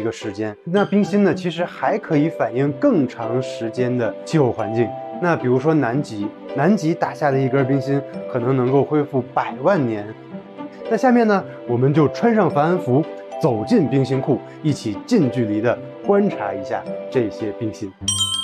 个时间。那冰心呢，其实还可以反映更长时间的气候环境。那比如说南极打下的一根冰心，可能能够恢复100万年。那下面呢，我们就穿上防寒服，走进冰心库，一起近距离的观察一下这些冰心。